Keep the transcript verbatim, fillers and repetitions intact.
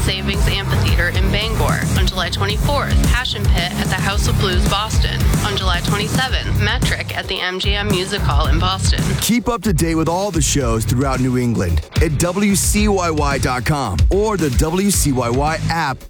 Savings Amphitheater in Bangor. On July twenty-fourth, Passion Pit at the House of Blues, Boston. On July twenty-seventh, Metric at the M G M Music Hall in Boston. Keep up to date with all the shows throughout New England at W C Y Y dot com or the W C Y Y app